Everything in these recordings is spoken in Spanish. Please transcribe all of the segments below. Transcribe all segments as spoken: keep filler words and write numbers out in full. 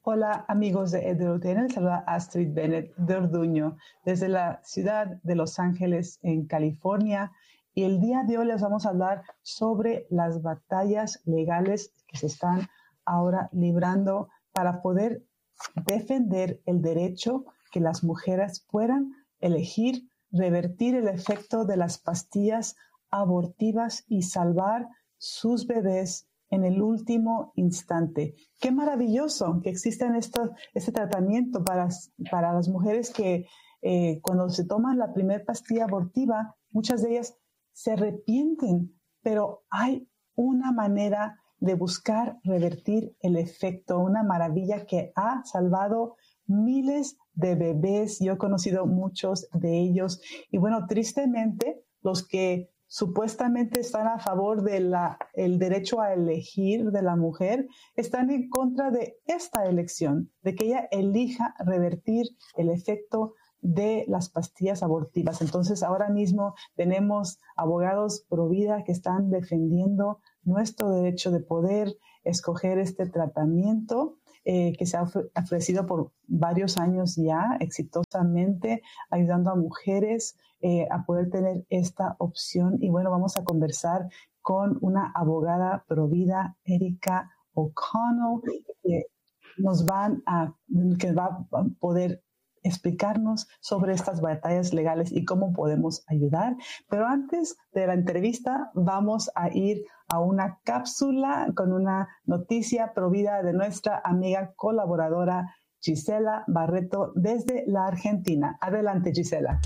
Hola amigos de Heterotena, les saluda Astrid Bennett de Orduño desde la ciudad de Los Ángeles en California, y el día de hoy les vamos a hablar sobre las batallas legales que se están ahora librando para poder defender el derecho que las mujeres puedan elegir revertir el efecto de las pastillas abortivas y salvar sus bebés en el último instante. Qué maravilloso que exista esto, este tratamiento para, para las mujeres que eh, cuando se toman la primera pastilla abortiva, muchas de ellas se arrepienten, pero hay una manera de buscar revertir el efecto, una maravilla que ha salvado miles de bebés. Yo he conocido muchos de ellos y bueno, tristemente los que supuestamente están a favor del derecho a elegir de la mujer, están en contra de esta elección, de que ella elija revertir el efecto de las pastillas abortivas. Entonces, ahora mismo tenemos abogados pro vida que están defendiendo nuestro derecho de poder escoger este tratamiento eh, que se ha ofrecido por varios años ya, exitosamente, ayudando a mujeres eh, a poder tener esta opción. Y bueno, vamos a conversar con una abogada pro vida, Erika O'Connell, que nos van a, que va a poder explicarnos sobre estas batallas legales y cómo podemos ayudar. Pero antes de la entrevista vamos a ir a una cápsula con una noticia pro vida de nuestra amiga colaboradora Gisela Barreto desde la Argentina. Adelante, Gisela.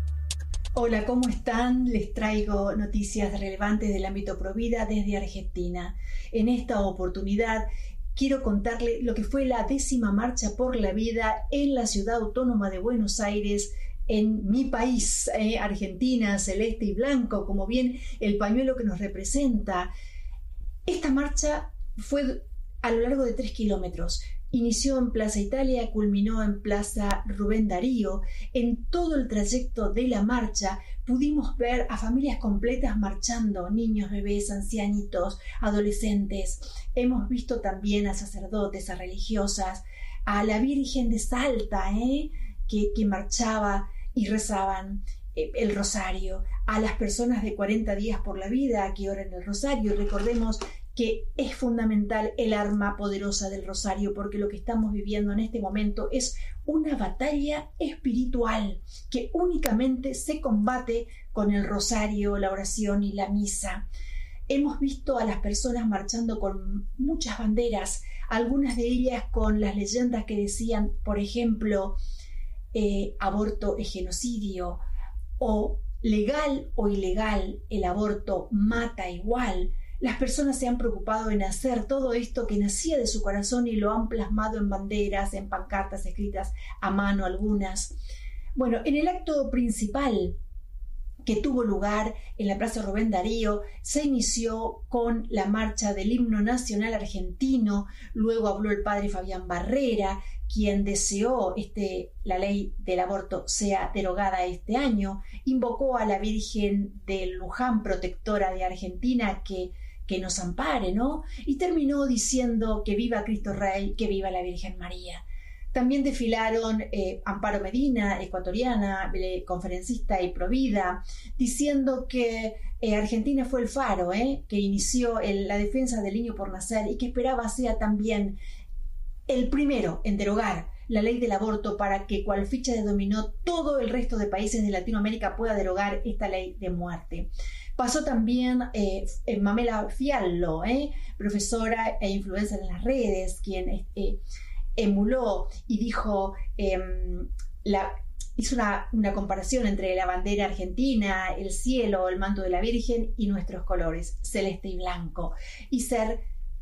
Hola, ¿cómo están? Les traigo noticias relevantes del ámbito pro vida desde Argentina. En esta oportunidad quiero contarle lo que fue la décima marcha por la vida en la ciudad autónoma de Buenos Aires, en mi país, eh, Argentina, celeste y blanco, como bien el pañuelo que nos representa. Esta marcha fue a lo largo de tres kilómetros. Inició en Plaza Italia, culminó en Plaza Rubén Darío. En todo el trayecto de la marcha pudimos ver a familias completas marchando, niños, bebés, ancianitos, adolescentes. Hemos visto también a sacerdotes, a religiosas, a la Virgen de Salta, ¿eh? que, que marchaba y rezaban eh, el rosario, a las personas de cuarenta días por la vida que oran el rosario. Recordemos que es fundamental el arma poderosa del rosario, porque lo que estamos viviendo en este momento es una batalla espiritual que únicamente se combate con el rosario, la oración y la misa. Hemos visto a las personas marchando con muchas banderas, algunas de ellas con las leyendas que decían, por ejemplo, eh, aborto es genocidio, o legal o ilegal, el aborto mata igual. Las personas se han preocupado en hacer todo esto que nacía de su corazón y lo han plasmado en banderas, en pancartas escritas a mano algunas. Bueno, en el acto principal que tuvo lugar en la Plaza Rubén Darío, se inició con la marcha del himno nacional argentino. Luego habló el padre Fabián Barrera, quien deseó este, la ley del aborto sea derogada este año. Invocó a la Virgen de Luján, protectora de Argentina, que que nos ampare, ¿no? Y terminó diciendo que viva Cristo Rey, que viva la Virgen María. También desfilaron eh, Amparo Medina, ecuatoriana, eh, conferencista y provida, diciendo que eh, Argentina fue el faro eh, que inició el, la defensa del niño por nacer y que esperaba sea también el primero en derogar la ley del aborto para que, cual ficha de dominó, todo el resto de países de Latinoamérica pueda derogar esta ley de muerte. Pasó también eh, Mamela Fiallo, eh, profesora e influencer en las redes, quien eh, emuló y dijo, eh, la, hizo una, una comparación entre la bandera argentina, el cielo, el manto de la Virgen y nuestros colores, celeste y blanco, y ser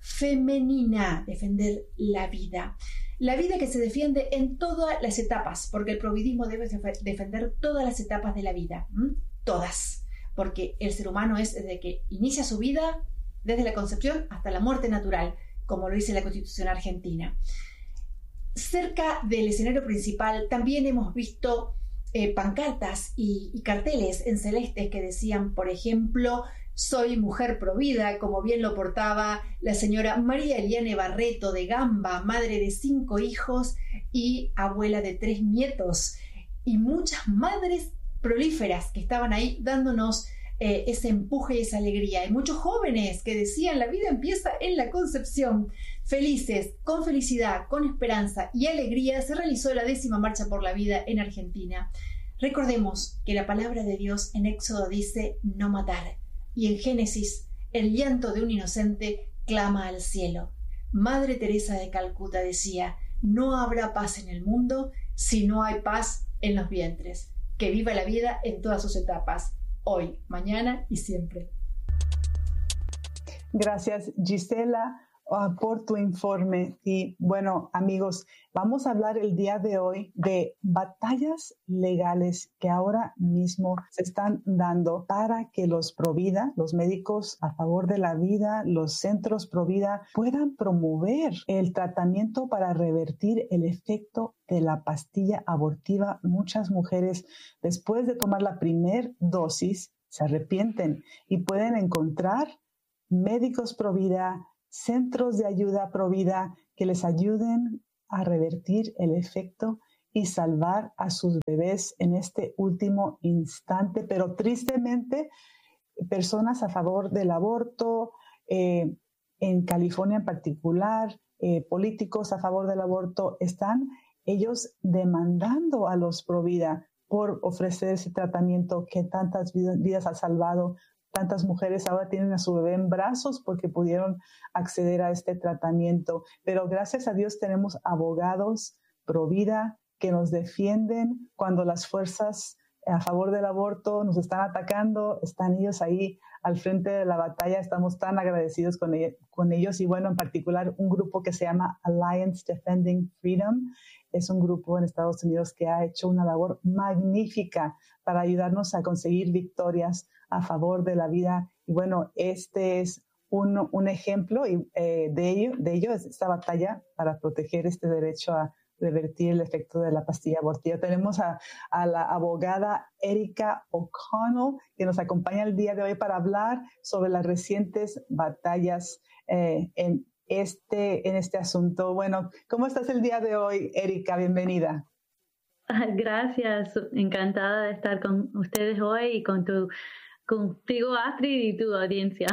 femenina, defender la vida. La vida que se defiende en todas las etapas, porque el providismo debe defender todas las etapas de la vida, ¿m? Todas, porque el ser humano es desde que inicia su vida, desde la concepción hasta la muerte natural, como lo dice la Constitución argentina. Cerca del escenario principal también hemos visto eh, pancartas y, y carteles en celestes que decían, por ejemplo, Soy mujer provida, como bien lo portaba la señora María Eliane Barreto de Gamba, madre de cinco hijos y abuela de tres nietos, y muchas madres prolíferas que estaban ahí dándonos eh, ese empuje y esa alegría. Y muchos jóvenes que decían la vida empieza en la concepción. Felices, con felicidad, con esperanza y alegría se realizó la décima marcha por la vida en Argentina. Recordemos que la palabra de Dios en Éxodo dice no matar, y en Génesis el llanto de un inocente clama al cielo. Madre Teresa de Calcuta decía, no habrá paz en el mundo si no hay paz en los vientres. Que viva la vida en todas sus etapas, hoy, mañana y siempre. Gracias, Gisela, uh, por tu informe. Y bueno, amigos, vamos a hablar el día de hoy de batallas legales que ahora mismo se están dando para que los Provida, los médicos a favor de la vida, los centros Provida, puedan promover el tratamiento para revertir el efecto de la pastilla abortiva. Muchas mujeres, después de tomar la primer dosis, se arrepienten y pueden encontrar médicos Provida, centros de ayuda Provida que les ayuden a revertir el efecto y salvar a sus bebés en este último instante. Pero tristemente, personas a favor del aborto, eh, en California en particular, eh, políticos a favor del aborto, están ellos demandando a los Provida por ofrecer ese tratamiento que tantas vidas ha salvado. Tantas mujeres ahora tienen a su bebé en brazos porque pudieron acceder a este tratamiento. Pero gracias a Dios tenemos abogados Provida que nos defienden cuando las fuerzas a favor del aborto nos están atacando. Están ellos ahí al frente de la batalla. Estamos tan agradecidos con, ellos, con ellos. Y bueno, en particular un grupo que se llama Alliance Defending Freedom. Es un grupo en Estados Unidos que ha hecho una labor magnífica para ayudarnos a conseguir victorias a favor de la vida. Y bueno, este es un, un ejemplo y, eh, de ello, de ello es esta batalla para proteger este derecho a revertir el efecto de la pastilla abortiva. Tenemos a, a la abogada Erika O'Connell, que nos acompaña el día de hoy para hablar sobre las recientes batallas eh, en, este, en este asunto. Bueno, ¿cómo estás el día de hoy, Erika? Bienvenida. Gracias, encantada de estar con ustedes hoy y con tu, contigo, Astrid, y tu audiencia.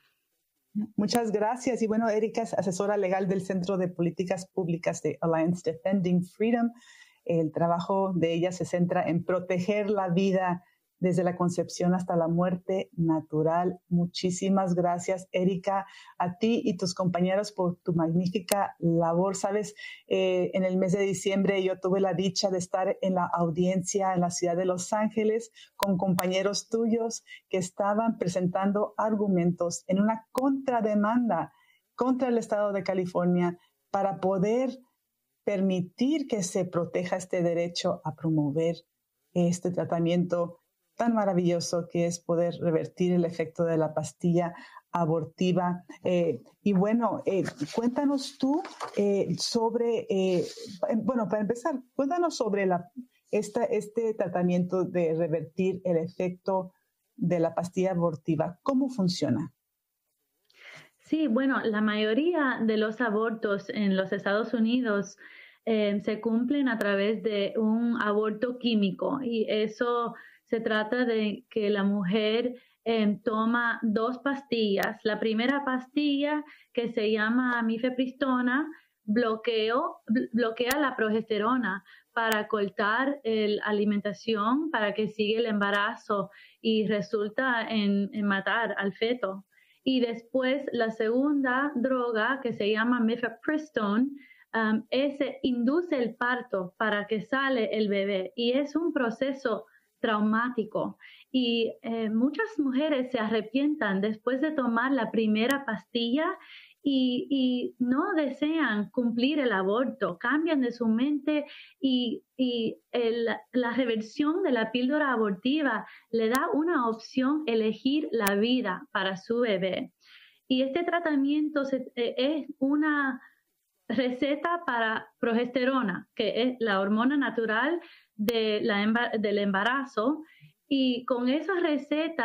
Muchas gracias. Y bueno, Erika es asesora legal del Centro de Políticas Públicas de Alliance Defending Freedom. El trabajo de ella se centra en proteger la vida desde la concepción hasta la muerte natural. Muchísimas gracias, Erika, a ti y tus compañeros por tu magnífica labor. Sabes, eh, en el mes de diciembre yo tuve la dicha de estar en la audiencia en la ciudad de Los Ángeles con compañeros tuyos que estaban presentando argumentos en una contrademanda contra el estado de California para poder permitir que se proteja este derecho a promover este tratamiento tan maravilloso que es poder revertir el efecto de la pastilla abortiva. Eh, y bueno, eh, cuéntanos tú eh, sobre, eh, bueno, para empezar, cuéntanos sobre la, esta, este tratamiento de revertir el efecto de la pastilla abortiva. ¿Cómo funciona? Sí, bueno, la mayoría de los abortos en los Estados Unidos eh, se cumplen a través de un aborto químico, y eso se trata de que la mujer eh, toma dos pastillas. La primera pastilla, que se llama mifepristona, bloqueo, bloquea la progesterona para cortar la alimentación, para que siga el embarazo y resulta en, en matar al feto. Y después la segunda droga, que se llama mifepristone, um, ese induce el parto para que sale el bebé, y es un proceso traumático, y eh, muchas mujeres se arrepientan después de tomar la primera pastilla y, y no desean cumplir el aborto, cambian de su mente, y, y el, la reversión de la píldora abortiva le da una opción: elegir la vida para su bebé. Y este tratamiento se, eh, es una receta para progesterona, que es la hormona natural de la, del embarazo, y con esa receta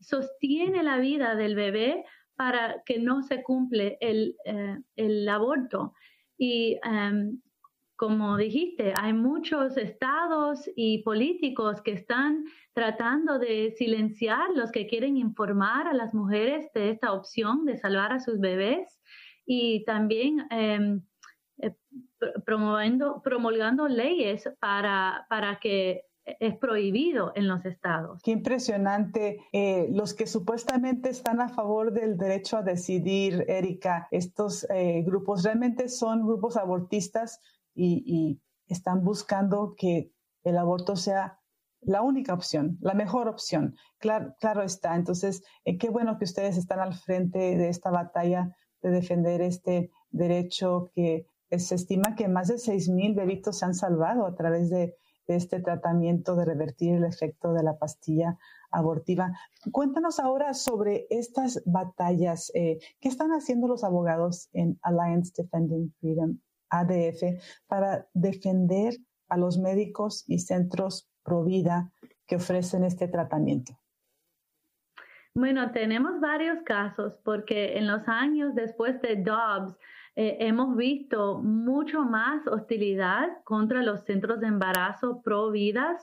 sostiene la vida del bebé para que no se cumple el, eh, el aborto. Y um, como dijiste, hay muchos estados y políticos que están tratando de silenciar los que quieren informar a las mujeres de esta opción de salvar a sus bebés, y también eh, eh, promoviendo, promulgando leyes para, para que es prohibido en los estados. Qué impresionante. Eh, los que supuestamente están a favor del derecho a decidir, Erika, estos eh, grupos realmente son grupos abortistas y, y están buscando que el aborto sea la única opción, la mejor opción. Claro, claro está. Entonces, eh, qué bueno que ustedes están al frente de esta batalla de defender este derecho, que se estima que más de seis mil bebitos se han salvado a través de de este tratamiento de revertir el efecto de la pastilla abortiva. Cuéntanos ahora sobre estas batallas. Eh, ¿Qué están haciendo los abogados en Alliance Defending Freedom, A D F, para defender a los médicos y centros pro vida que ofrecen este tratamiento? Bueno, tenemos varios casos porque en los años después de Dobbs, Eh, hemos visto mucho más hostilidad contra los centros de embarazo pro vidas